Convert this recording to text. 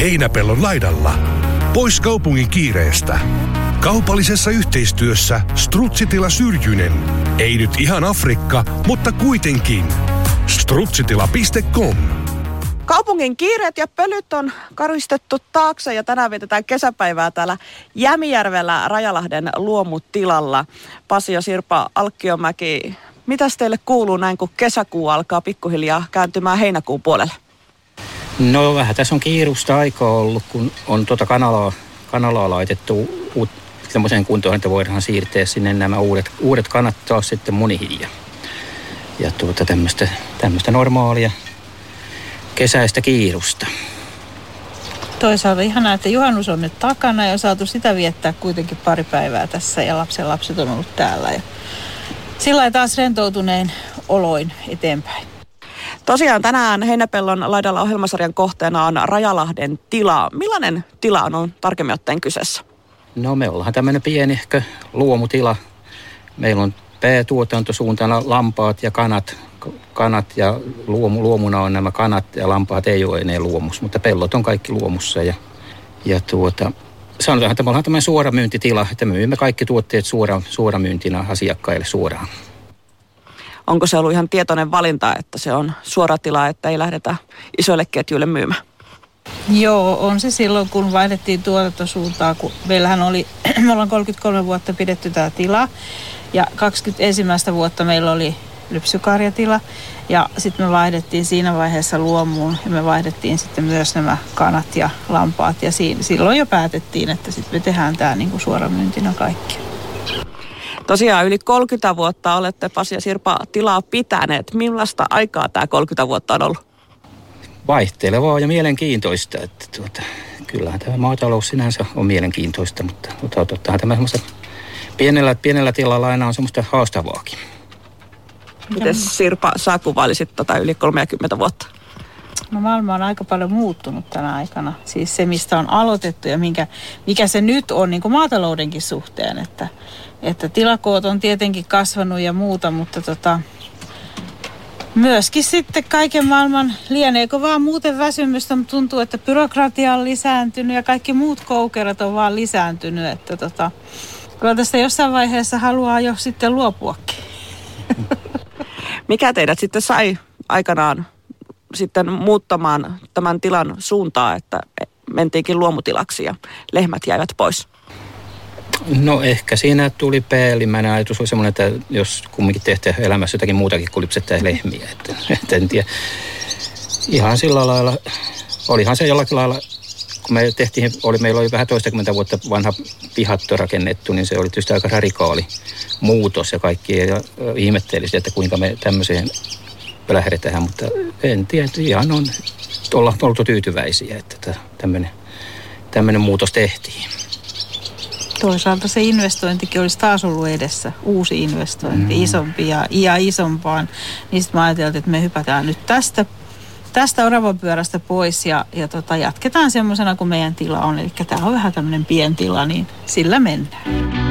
Heinäpellon laidalla. Pois kaupungin kiireestä. Kaupallisessa yhteistyössä Strutsitila Syrjynen. Ei nyt ihan Afrikka, mutta kuitenkin. Strutsitila.com. Kaupungin kiireet ja pölyt on karistettu taakse ja tänään vietetään kesäpäivää täällä Jämijärvellä Rajalahden luomutilalla. Pasi ja Sirpa Alkkiomäki, mitäs teille kuuluu näin, kun kesäkuu alkaa pikkuhiljaa kääntymään heinäkuun puolelle? No vähän tässä on kiirusta aikaa ollut, kun on kanalaa laitettu semmoiseen kuntoon, että voidaan siirtää sinne nämä uudet kanat taas sitten munihin. Ja tämmöistä normaalia kesäistä kiirusta. Toisaalta ihanaa, että juhannus on nyt takana ja on saatu sitä viettää kuitenkin pari päivää tässä ja lapset on ollut täällä. Ja sillä taas rentoutunein oloin eteenpäin. Tosiaan tänään Heinäpellon laidalla ohjelmasarjan kohteena on Rajalahden tila. Millainen tila on tarkemmin ottaen kyseessä? No me ollaan tämmöinen pienehkö luomutila. Meillä on päätuotantosuuntana lampaat ja kanat ja luomuna on nämä kanat ja lampaat ei ole enää luomus, mutta pellot on kaikki luomussa sanotaan, että me ollaan tämmöinen suoramyyntitila, että me myymme kaikki tuotteet suoramyyntinä asiakkaille suoraan. Onko se ollut ihan tietoinen valinta, että se on suoratila, että ei lähdetä isoille ketjuille myymään? Joo, on se silloin, kun vaihdettiin tuotantosuuntaa, kun meillähän me ollaan 33 vuotta pidetty tämä tila ja 21 vuotta meillä oli lypsykarjatila ja sitten me vaihdettiin siinä vaiheessa luomuun ja me vaihdettiin sitten myös nämä kanat ja lampaat ja silloin jo päätettiin, että sitten me tehdään tämä niin kuin suoramyyntinä kaikki. Tosiaan yli 30 vuotta olette, Pasi ja Sirpa, tilaa pitäneet. Millaista aikaa tämä 30 vuotta on ollut? Vaihtelevaa ja mielenkiintoista. Että kyllähän tämä maatalous sinänsä on mielenkiintoista, mutta tottahan tämä semmoista pienellä tilalla aina on semmoista haastavaakin. Miten Sirpa, sä kuvailisit yli 30 vuotta? No maailma on aika paljon muuttunut tänä aikana. Siis se, mistä on aloitettu ja mikä se nyt on niin kuin maataloudenkin suhteen. Että tilakoot on tietenkin kasvanut ja muuta, mutta myöskin sitten kaiken maailman lieneekö vaan muuten väsymystä, mutta tuntuu, että byrokratia on lisääntynyt ja kaikki muut koukerat on vaan lisääntynyt. Että kyllä tästä jossain vaiheessa haluaa jo sitten luopuakin. Mikä teidät sitten sai aikanaan sitten muuttamaan tämän tilan suuntaa, että mentiinkin luomutilaksi ja lehmät jäivät pois? No ehkä siinä tuli päällimmäinen ajatus oli semmoinen, että jos kumminkin tehdään elämässä jotakin muutakin kuin lypsettää lehmiä. Että en tiedä. Ihan sillä lailla, olihan se jollakin lailla, kun meillä oli vähän toistakymmentä vuotta vanha pihatto rakennettu, niin se oli tietysti aika radikaali muutos ja kaikki ihmettelisi, että kuinka me tämmöiseen lähdetään, mutta en tiedä, ihan ollaan oltu tyytyväisiä, että tämmöinen muutos tehtiin. Toisaalta se investointikin olisi taas ollut edessä, uusi investointi, isompi ja isompaan. Niin sitten mä ajattelin, että me hypätään nyt tästä oravanpyörästä pois ja jatketaan semmoisena kuin meidän tila on. Eli tämä on vähän tämmöinen pientila, niin sillä mennään.